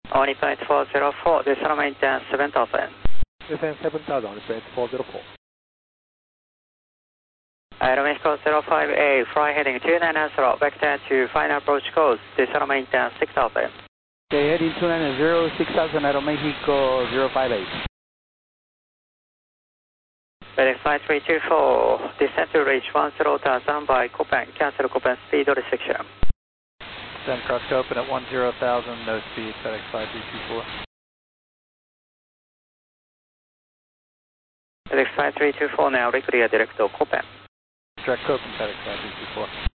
Only point 404, descend maintenance 7000. Descend 7000, only point 404. Mexico 05A, fly heading 290, vector to final approach course, descend maintenance 6000. Okay, heading 290, 6000, Aeromexico 058. FedEx Flight 324, descend to reach 10,000 by Copen, cancel Copen speed restriction. Descend cross Copen at 10,000, no speed, FedEx Flight 324. FedEx Flight 324 now, reclear direct to Copen. Direct Copen, FedEx Flight 324.